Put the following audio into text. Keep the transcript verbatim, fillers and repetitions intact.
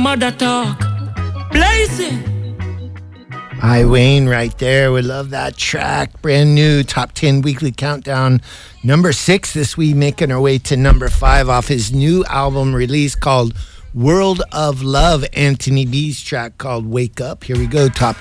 mother talk. Blazing. Hi, Wayne, right there. We love that track. Brand new Top ten Weekly Countdown. Number six this week, making our way to number five off his new album release called World of Love. Anthony B's track called Wake Up. Here we go, Top